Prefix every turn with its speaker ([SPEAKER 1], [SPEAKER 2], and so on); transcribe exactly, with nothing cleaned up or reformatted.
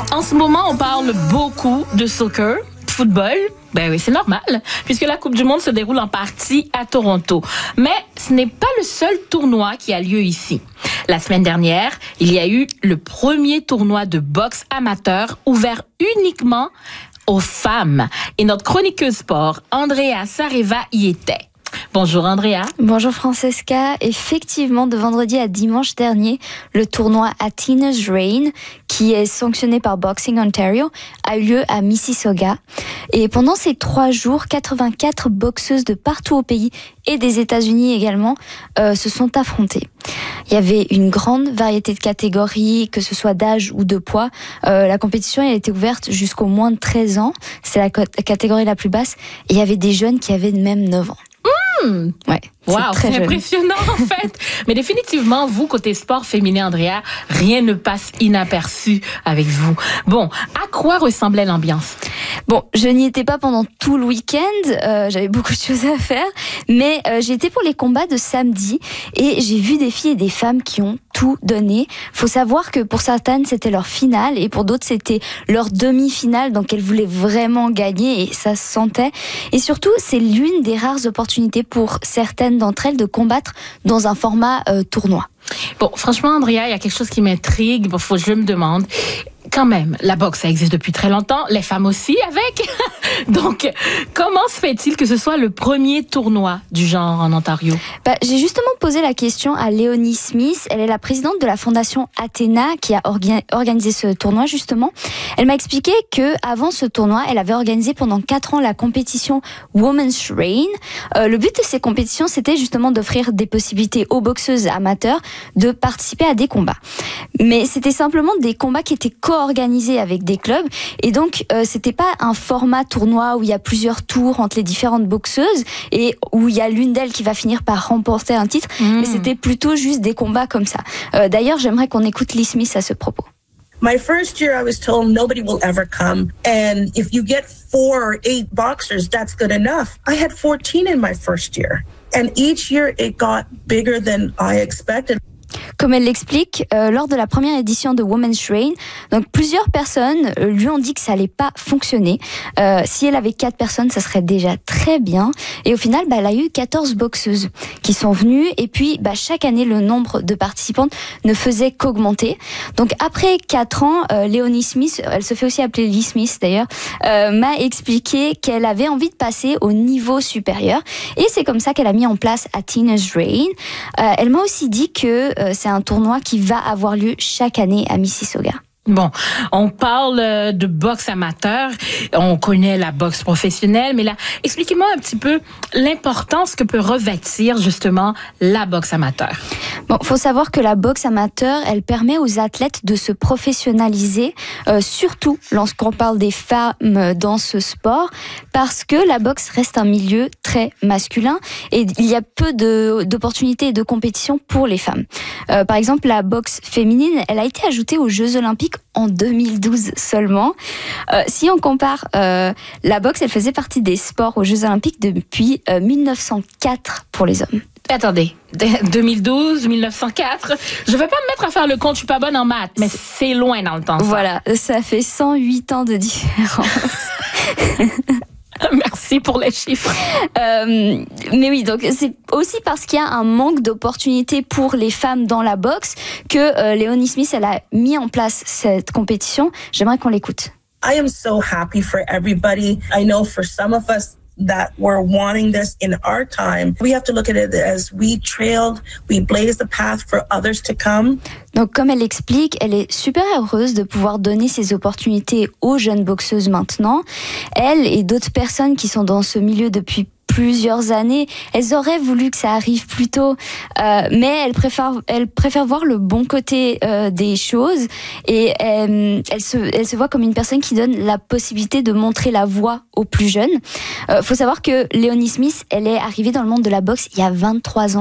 [SPEAKER 1] En ce moment, on parle beaucoup de soccer, football. Ben oui, c'est normal, puisque la Coupe du Monde se déroule en partie à Toronto. Mais ce n'est pas le seul tournoi qui a lieu ici. La semaine dernière, il y a eu le premier tournoi de boxe amateur ouvert uniquement aux femmes. Et notre chroniqueuse sport, Andrea Sareva, y était. Bonjour Andrea.
[SPEAKER 2] Bonjour Francesca. Effectivement, de vendredi à dimanche dernier, le tournoi Athena's Reign, qui est sanctionné par Boxing Ontario, a eu lieu à Mississauga. Et pendant ces trois jours, quatre-vingt-quatre boxeuses de partout au pays et des États-Unis également euh, se sont affrontées. Il y avait une grande variété de catégories, que ce soit d'âge ou de poids. Euh, la compétition elle a été ouverte jusqu'au moins de treize ans. C'est la, la catégorie la plus basse. Et il y avait des jeunes qui avaient même neuf ans.
[SPEAKER 1] Mmh.
[SPEAKER 2] Ouais,
[SPEAKER 1] wow,
[SPEAKER 2] c'est, très
[SPEAKER 1] c'est impressionnant en fait. Mais définitivement, vous, côté sport féminin, Andrea, rien ne passe inaperçu avec vous. Bon, à quoi ressemblait l'ambiance?
[SPEAKER 2] Bon, je n'y étais pas pendant tout le week-end, euh, j'avais beaucoup de choses à faire, mais euh, j'ai été pour les combats de samedi et j'ai vu des filles et des femmes qui ont tout donné. Faut savoir que pour certaines, c'était leur finale et pour d'autres, c'était leur demi-finale, donc elles voulaient vraiment gagner et ça se sentait. Et surtout, c'est l'une des rares opportunités pour certaines d'entre elles de combattre dans un format euh, tournoi.
[SPEAKER 1] Bon, franchement, Andrea, il y a quelque chose qui m'intrigue. Bon, faut que je me demande. Quand même, la boxe, ça existe depuis très longtemps. Les femmes aussi, avec. Donc, comment se fait-il que ce soit le premier tournoi du genre en Ontario?
[SPEAKER 2] Bah, j'ai justement posé la question à Léonie Smith. Elle est la présidente de la fondation Athéna qui a orga- organisé ce tournoi, justement. Elle m'a expliqué que avant ce tournoi, elle avait organisé pendant quatre ans la compétition Women's Reign. Euh, le but de ces compétitions, c'était justement d'offrir des possibilités aux boxeuses amateurs de participer à des combats. Mais c'était simplement des combats qui étaient co-organisés avec des clubs et donc euh, c'était pas un format tournoi où il y a plusieurs tours entre les différentes boxeuses et où il y a l'une d'elles qui va finir par remporter un titre, mmh. mais c'était plutôt juste des combats comme ça. Euh, d'ailleurs, j'aimerais qu'on écoute Lee Smith à ce propos.
[SPEAKER 3] My first year, I was told nobody will ever come. And if you get four or eight boxers, that's good enough. I had fourteen in my first year. And each year it got bigger than I expected.
[SPEAKER 2] Comme elle l'explique, euh, lors de la première édition de Women's Reign, donc plusieurs personnes euh, lui ont dit que ça allait pas fonctionner. Euh, si elle avait quatre personnes, ça serait déjà très bien. Et au final, bah, elle a eu quatorze boxeuses qui sont venues. Et puis, bah, chaque année, le nombre de participantes ne faisait qu'augmenter. Donc, après quatre ans, euh, Léonie Smith, elle se fait aussi appeler Lee Smith d'ailleurs, euh, m'a expliqué qu'elle avait envie de passer au niveau supérieur. Et c'est comme ça qu'elle a mis en place Athena's Reign. Euh, elle m'a aussi dit que euh, c'est un tournoi qui va avoir lieu chaque année à Mississauga.
[SPEAKER 1] Bon, on parle de boxe amateur, on connaît la boxe professionnelle, mais là, expliquez-moi un petit peu l'importance que peut revêtir justement la boxe amateur.
[SPEAKER 2] Bon, faut savoir que la boxe amateur, elle permet aux athlètes de se professionnaliser, euh, surtout lorsqu'on parle des femmes dans ce sport, parce que la boxe reste un milieu très masculin et il y a peu de, d'opportunités et de compétitions pour les femmes. Euh, par exemple, la boxe féminine, elle a été ajoutée aux Jeux Olympiques en deux mille douze seulement. Euh, si on compare, euh, la boxe, elle faisait partie des sports aux Jeux Olympiques depuis euh, mille neuf cent quatre pour les hommes.
[SPEAKER 1] Attendez, deux mille douze, mille neuf cent quatre, je vais pas me mettre à faire le compte, je suis pas bonne en maths, mais c'est loin dans le temps. Ça.
[SPEAKER 2] Voilà, ça fait cent huit ans de différence.
[SPEAKER 1] Merci pour les chiffres.
[SPEAKER 2] Euh, mais oui, donc c'est aussi parce qu'il y a un manque d'opportunités pour les femmes dans la boxe que euh, Léonie Smith, elle a mis en place cette compétition. J'aimerais qu'on l'écoute.
[SPEAKER 3] I am so happy for everybody. I know for some of us that were wanting this in our time, we have to look at it as we trailed, we blazed the path for others to come.
[SPEAKER 2] Donc, comme elle l'explique, elle est super heureuse de pouvoir donner ces opportunités aux jeunes boxeuses maintenant. Elle et d'autres personnes qui sont dans ce milieu depuis plusieurs années, elles auraient voulu que ça arrive plus tôt, euh, mais elles préfèrent, elles préfèrent voir le bon côté euh, des choses et euh, elles, se, elles se voient comme une personne qui donne la possibilité de montrer la voie aux plus jeunes. Euh, faut savoir que Léonie Smith, elle est arrivée dans le monde de la boxe il y a vingt-trois ans.